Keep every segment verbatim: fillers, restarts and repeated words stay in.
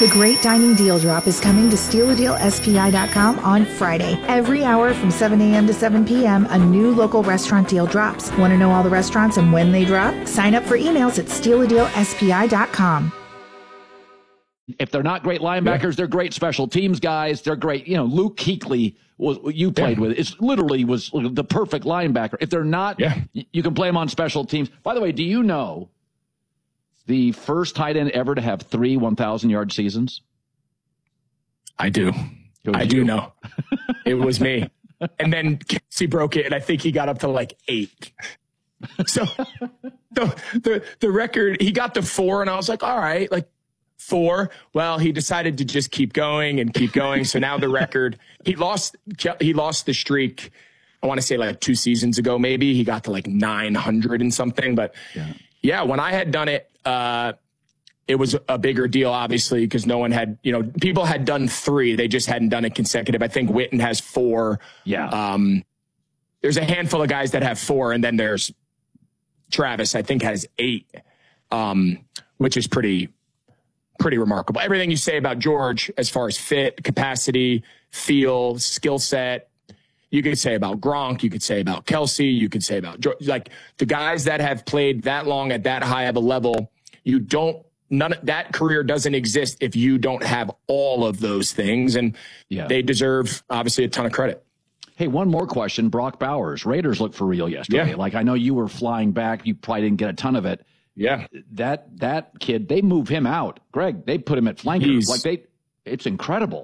The Great Dining Deal Drop is coming to steal a deal S P I dot com on Friday. Every hour from seven a.m. to seven p.m., a new local restaurant deal drops. Want to know all the restaurants and when they drop? Sign up for emails at steal a deal S P I dot com. If they're not great linebackers, yeah. they're great special teams guys. They're great. You know, Luke Kuechly, was you played yeah. with. It's literally was the perfect linebacker. If they're not, yeah. you can play them on special teams. By the way, do you know the first tight end ever to have three one thousand yard seasons? I do. I you. do know. It was me. And then Kelsey broke it, and I think he got up to like eight. So the, the, the record, he got to four, and I was like, all right, like, Four. Well, he decided to just keep going and keep going. So now the record, he lost, he lost the streak. I want to say like two seasons ago, maybe he got to like nine hundred and something. But yeah, yeah when I had done it, uh, it was a bigger deal, obviously, because no one had, you know, people had done three. They just hadn't done it consecutive. I think Witten has four. Yeah. Um, there's a handful of guys that have four. And then there's Travis, I think, has eight, um, which is pretty, pretty remarkable. Everything you say about George as far as fit, capacity, feel, skill set, you could say about Gronk, you could say about Kelsey, you could say about George. Like the guys that have played that long at that high of a level, you don't, none of that career doesn't exist if you don't have all of those things. And yeah. they deserve obviously a ton of credit. Hey, one more question. Brock Bowers, Raiders looked for real yesterday. Yeah. Like I know you were flying back. You probably didn't get a ton of it. Yeah, that that kid, they move him out. Greg, they put him at flanker. He's, like they, it's incredible.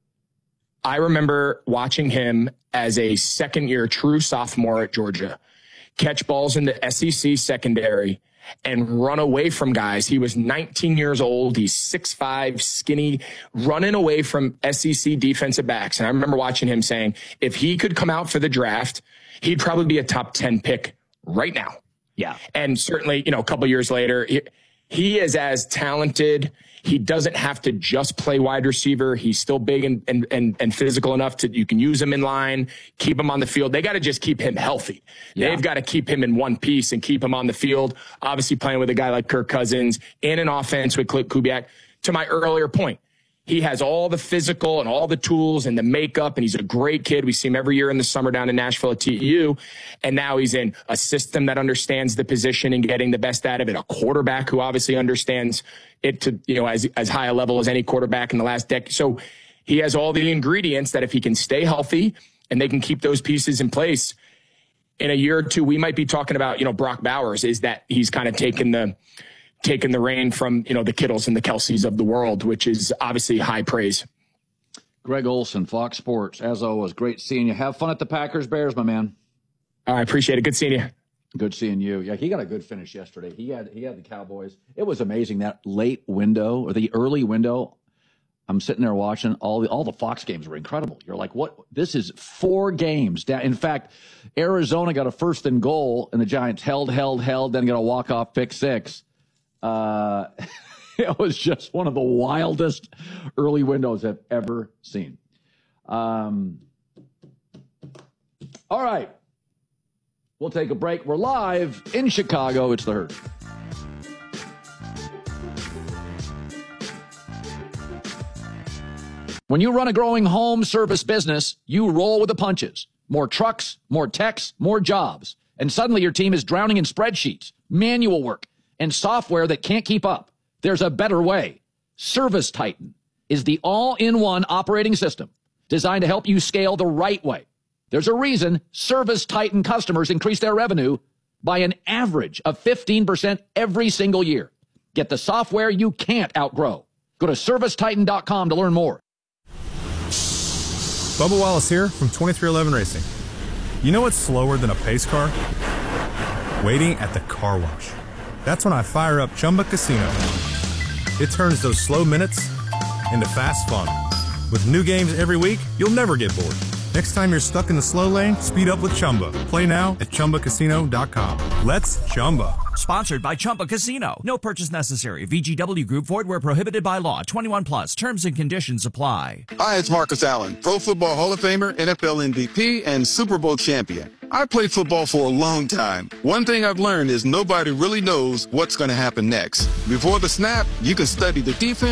I remember watching him as a second-year true sophomore at Georgia, catch balls in the S E C secondary and run away from guys. He was nineteen years old. He's six five, skinny, running away from S E C defensive backs. And I remember watching him saying, if he could come out for the draft, he'd probably be a top ten pick right now. Yeah. And certainly, you know, a couple years later, he, he is as talented. He doesn't have to just play wide receiver. He's still big and, and, and, and physical enough to, you can use him in line, keep him on the field. They got to just keep him healthy. Yeah. They've got to keep him in one piece and keep him on the field. Obviously playing with a guy like Kirk Cousins in an offense with Klint Kubiak. To my earlier point, he has all the physical and all the tools and the makeup, and he's a great kid. We see him every year in the summer down in Nashville at T E U. And now he's in a system that understands the position and getting the best out of it. A quarterback who obviously understands it to, you know, as, as high a level as any quarterback in the last decade. So he has all the ingredients that if he can stay healthy and they can keep those pieces in place, in a year or two, we might be talking about, you know, Brock Bowers is that he's kind of taken the, taken the reign from, you know, the Kittles and the Kelseys of the world, which is obviously high praise. Greg Olsen, Fox Sports. As always, great seeing you. Have fun at the Packers Bears, my man. I appreciate it. Good seeing you. Good seeing you. Yeah, he got a good finish yesterday. He had he had the Cowboys. It was amazing, that late window or the early window. I'm sitting there watching all the all the Fox games were incredible. You're like, what? This is four games down. In fact, Arizona got a first and goal, and the Giants held, held, held, then got a walk off pick six. Uh, it was just one of the wildest early windows I've ever seen. Um, all right. We'll take a break. We're live in Chicago. It's the Herd. When you run a growing home service business, you roll with the punches. More trucks, more techs, more jobs. And suddenly your team is drowning in spreadsheets, manual work, and software that can't keep up. There's a better way. Service Titan is the all-in-one operating system designed to help you scale the right way. There's a reason Service Titan customers increase their revenue by an average of fifteen percent every single year. Get the software you can't outgrow. Go to service titan dot com to learn more. Bubba Wallace here from twenty-three eleven Racing. You know what's slower than a pace car? Waiting at the car wash. That's when I fire up Chumba Casino. It turns those slow minutes into fast fun. With new games every week, you'll never get bored. Next time you're stuck in the slow lane, speed up with Chumba. Play now at chumba casino dot com. Let's Chumba. Sponsored by Chumba Casino. No purchase necessary. V G W Group. Void where prohibited by law. twenty-one plus. Terms and conditions apply. Hi, it's Marcus Allen, Pro Football Hall of Famer, N F L M V P, and Super Bowl champion. I played football for a long time. One thing I've learned is nobody really knows what's going to happen next. Before the snap, you can study the defense